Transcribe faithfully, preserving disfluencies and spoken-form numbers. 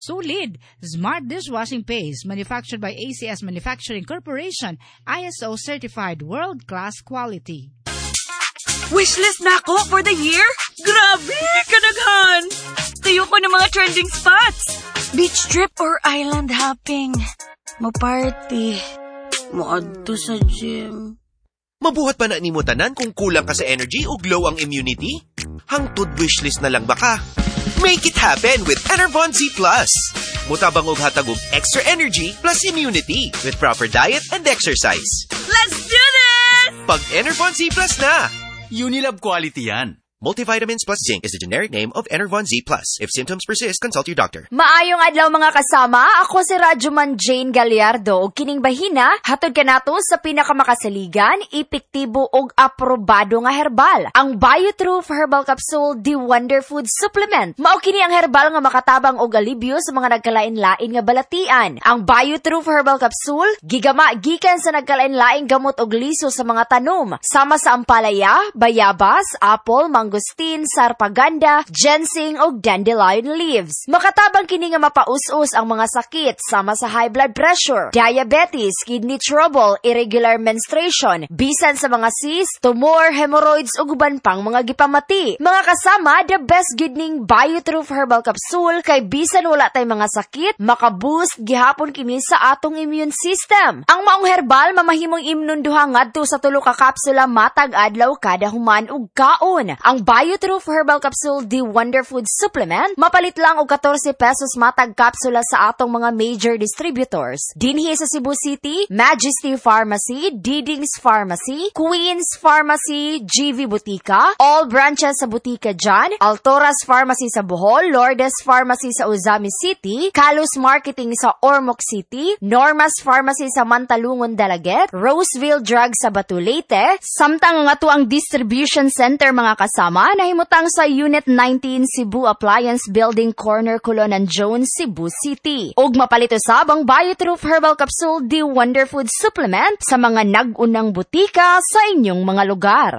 Solid, smart dishwashing paste manufactured by A C S Manufacturing Corporation, I S O certified world-class quality. Wishlist na ako for the year? Grabe, kanaghan! Tayo ko ng mga trending spots. Beach trip or island hopping. Mo-party. Mo-adto sa gym. Mabuhat pa na ni mo tanan kung kulang ka sa energy o glow ang immunity? Hangtod wishlist na lang baka? Make it happen with Enervon Z Plus. Mutabang og hatag og extra energy plus immunity with proper diet and exercise. Let's do this! Pag Enervon Z Plus na! Unilab quality yan. Multivitamins plus zinc is the generic name of Enervon Z Plus. If symptoms persist, consult your doctor. Maayong adlaw mga kasama, ako si Radyoman Jane Gallardo. Kining bahina, hatod ka nato sa pinakamakasaligan, epektibo og aprobado nga herbal. Ang Biotrue Herbal Capsule The Wonder Food Supplement. Mao kini ang herbal nga makatabang og alibyo sa mga nagkalain-lain nga balatian. Ang Biotrue Herbal Capsule, gigama gikan sa nagkalain-laing gamot og liso sa mga tanom. Sama sa ampalaya, bayabas, apple, mangosteen, sarpaganda, ginseng ug dandelion leaves. Makatabang kini nga mapaus-us ang mga sakit sama sa high blood pressure, diabetes, kidney trouble, irregular menstruation, bisan sa mga cyst, tumor, hemorrhoids ug uban pang mga gipamati. Mga kasama, the best good ning Biotrue Herbal Capsule kay bisan wala tay mga sakit, makaboost gihapon kini sa atong immune system. Ang maong herbal mamahimong imnon duha ngadto sa tulo ka kapsula matag adlaw kada human ug kaon. Ang Biotrue Herbal Capsule The Wonder Food Supplement, mapalit lang og fourteen pesos matag kapsula sa atong mga major distributors. Dinhi sa Cebu City, Majesty Pharmacy, Didings Pharmacy, Queens Pharmacy, G V Butika, all branches sa Butika Jan, Altoras Pharmacy sa Bohol, Lourdes Pharmacy sa Ozami City, Kalos Marketing sa Ormoc City, Normas Pharmacy sa Mantalungon Dalaget, Roseville Drug sa Batu Leyte, samtang nga to ang distribution center mga kasama nahimutang sa Unit nineteen Cebu Appliance Building Corner Colonan Jones, Cebu City. Og mapalit usab ang Biotrue Herbal Capsule The Wonder Food Supplement sa mga nag-unang butika sa inyong mga lugar.